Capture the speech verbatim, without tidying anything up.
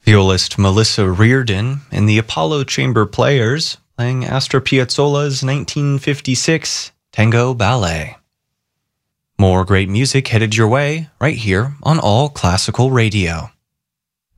Violist Melissa Reardon and the Apollo Chamber Players playing Astor Piazzolla's nineteen fifty-six Tango Ballet. More great music headed your way right here on All Classical Radio.